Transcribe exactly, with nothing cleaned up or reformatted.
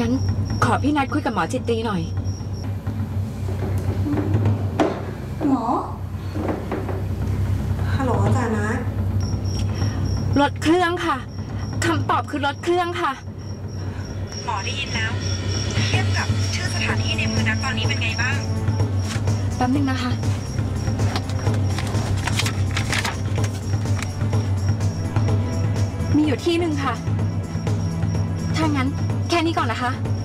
งั้นขอพี่นัดคุยกับหมอจิตตีหน่อยหมอฮัลโหลอาจารย์นัดรถเครื่องค่ะคำตอบคือรถเครื่องค่ะหมอได้ยินแล้วเทียบกับชื่อสถานที่ในมือนัดตอนนี้เป็นไงบ้างแป๊บนึงนะคะมีอยู่ที่หนึ่งค่ะถ้างั้นแค่นี้ก่อนนะคะ